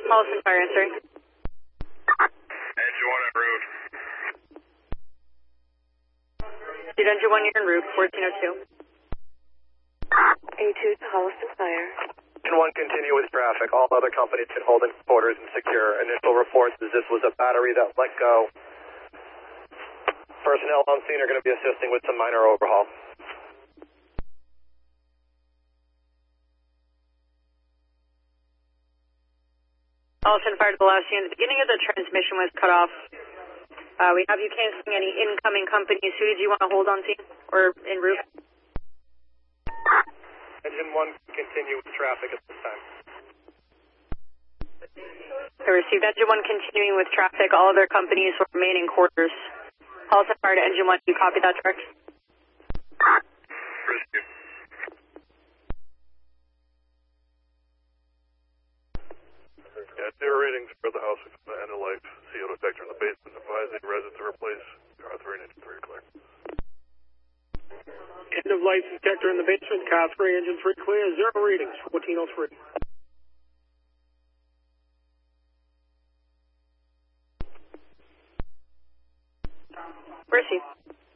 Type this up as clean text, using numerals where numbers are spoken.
Holliston Fire answering. Engine 1 en route. Dude, Engine 1, you're en route, 1402. A2 to Holliston Fire. Engine 1, continue with traffic. All other companies can hold in quarters and secure. Initial reports is this was a battery that let go. Personnel on scene are going to be assisting with some minor overhaul. Holliston Fire to the last scene. The beginning of the transmission was cut off. We have you canceling any incoming companies. Who did you want to hold on scene or en route? Engine 1, continue with traffic at this time. I received Engine 1 continuing with traffic. All other companies will remain in quarters. Holliston Fire to Engine 1, do you copy that direct? Received. Yeah, zero readings for the house with the end of life CO detector in the basement. Advising residents to replace car 3 and engine 3 clear. End of life detector in the basement, car 3, engine 3 clear, zero readings, 1403. Received.